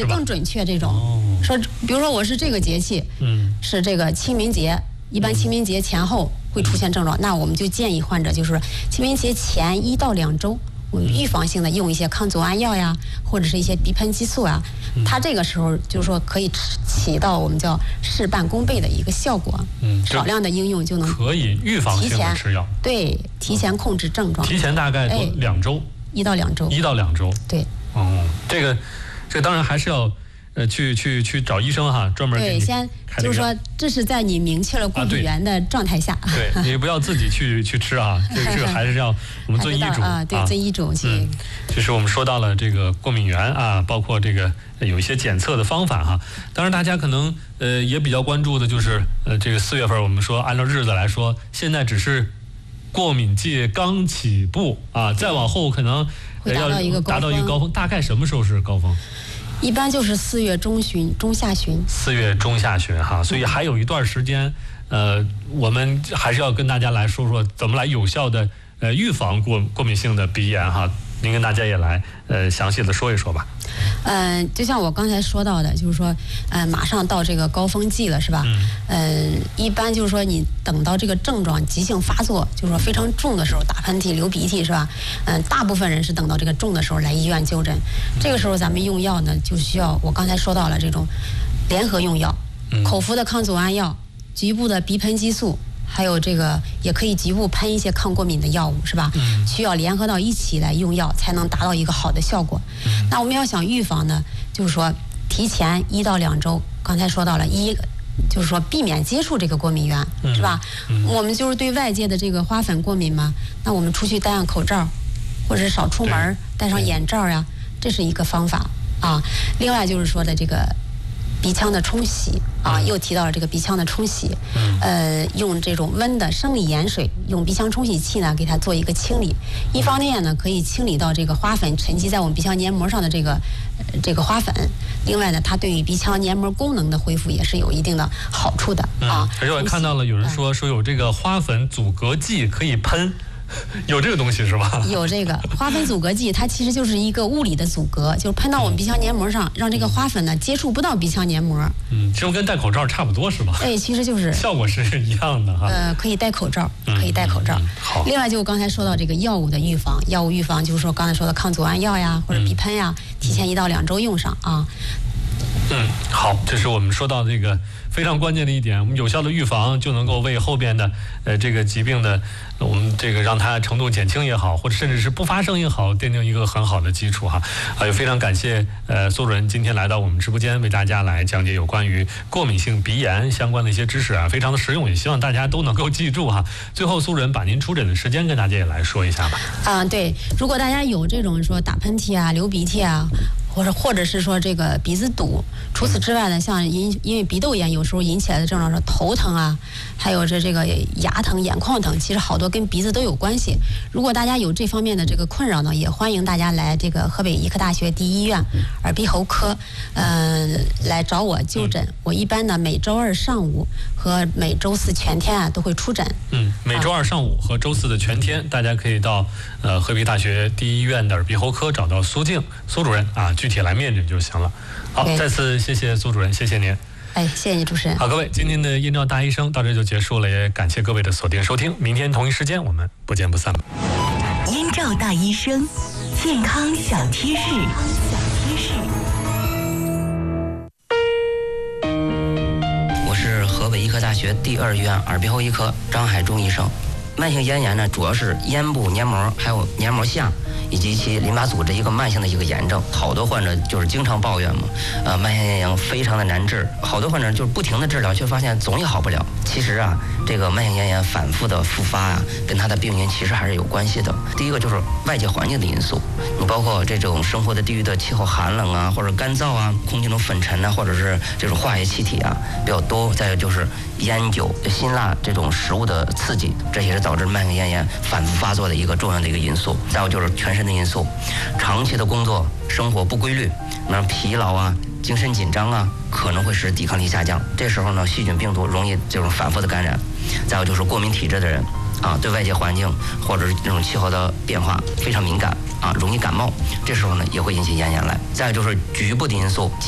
对，更准确这种。说，比如说我是这个节气，是这个清明节，一般清明节前后会出现症状，那我们就建议患者就是清明节前1到2周。我们预防性的用一些抗组胺药呀，或者是一些鼻喷激素啊，它这个时候就是说可以起到我们叫事半功倍的一个效果。少量的应用就能可以预防性的吃药， 对，提前控制症状， 提前大概2周，1到2周， 对。 这个当然还是要去找医生哈，专门给你先就是说，这是在你明确了过敏源的状态下， 对你不要自己去吃啊，这个还是要我们遵医嘱啊，对，遵医嘱去。 就是我们说到了这个过敏源啊，包括这个有一些检测的方法哈。当然，大家可能也比较关注的就是这个4月份，我们说按照日子来说，现在只是过敏季刚起步啊，再往后可能要达到一个高峰，大概什么时候是高峰？ 一般就是4月中下旬。 4月中下旬哈，所以还有一段时间，我们还是要跟大家来说说怎么来有效的预防过敏性的鼻炎哈。您跟大家也来详细的说一说吧。 就像我刚才说到的，就是说，马上到这个高峰季了，是吧？一般就是说，你等到这个症状急性发作，就是说非常重的时候，打喷嚏、流鼻涕，是吧？大部分人是等到这个重的时候来医院就诊。这个时候咱们用药呢，就需要我刚才说到了这种联合用药，口服的抗组胺药，局部的鼻喷激素。还有这个也可以局部喷一些抗过敏的药物，是吧？需要联合到一起来用药，才能达到一个好的效果。那我们要想预防呢，就是说提前1到2周，刚才说到了就是说避免接触这个过敏源，是吧？我们就是对外界的这个花粉过敏嘛，那我们出去戴上口罩，或者是少出门，戴上眼罩呀，这是一个方法啊。另外就是说的这个鼻腔的冲洗啊，又提到了这个鼻腔的冲洗，用这种温的生理盐水，用鼻腔冲洗器呢给它做一个清理。一方面呢可以清理到这个花粉沉积在我们鼻腔黏膜上的这个花粉，另外呢它对于鼻腔黏膜功能的恢复也是有一定的好处的啊。 而且我看到了有人说有这个花粉阻隔剂可以喷。有这个东西是吧？ 有这个花粉阻隔剂，它其实就是一个物理的阻隔，就是喷到我们鼻腔黏膜上，让这个花粉呢接触不到鼻腔黏膜。 其实跟戴口罩差不多是吧？ 其实就是效果是一样的哈。 可以戴口罩，可以戴口罩。 好。 另外就刚才说到这个药物的预防，药物预防就是说刚才说的抗组胺药呀，或者鼻喷呀，提前1到2周用上啊。 好，这是我们说到这个非常关键的一点，我们有效的预防就能够为后边的这个疾病的我们这个让它程度减轻也好，或者甚至是不发生也好，奠定一个很好的基础哈。也非常感谢苏主任今天来到我们直播间，为大家来讲解有关于过敏性鼻炎相关的一些知识啊，非常的实用，也希望大家都能够记住哈。最后苏主任把您出诊的时间跟大家也来说一下吧。 对，如果大家有这种说打喷嚏啊、流鼻涕啊。或者是说这个鼻子堵，除此之外呢，像因为鼻窦炎有时候引起来的症状是头疼啊，还有这个牙疼、眼眶疼，其实好多跟鼻子都有关系。如果大家有这方面的这个困扰呢，也欢迎大家来这个河北医科大学第一医院耳鼻喉科，来找我就诊。我一般呢每周2上午和每周4全天啊都会出诊。 每周2上午和周4的全天，大家可以到河北大学第一医院的耳鼻喉科找到苏主任啊。具体来面诊就行了。好，再次谢谢苏主任，谢谢您。 谢谢你主持人。 好，各位，今天的燕赵大医生到这就结束了，也感谢各位的锁定收听。明天同一时间我们不见不散。 燕赵大医生，健康小贴士。 我是河北医科大学第2医院耳鼻喉医科张海忠医生。慢性咽炎呢，主要是咽部黏膜还有黏膜下以及其淋巴组织一个慢性的一个炎症。好多患者就是经常抱怨嘛，慢性咽炎非常的难治，好多患者就是不停的治疗，却发现总也好不了。其实啊，这个慢性咽炎反复的复发啊，跟它的病因其实还是有关系的。第一个就是外界环境的因素，你包括这种生活的地域的气候寒冷啊，或者干燥啊，空气中粉尘啊，或者是这种化学气体啊比较多。再有就是烟酒、辛辣这种食物的刺激，这也是导致慢性咽炎反复发作的一个重要的一个因素。再有就是全身的因素，长期的工作生活不规律，疲劳啊、精神紧张啊，可能会使抵抗力下降。这时候呢，细菌病毒容易这种反复的感染。再有就是过敏体质的人啊，对外界环境或者是这种气候的变化非常敏感啊，容易感冒。这时候呢，也会引起咽炎来。再有就是局部的因素。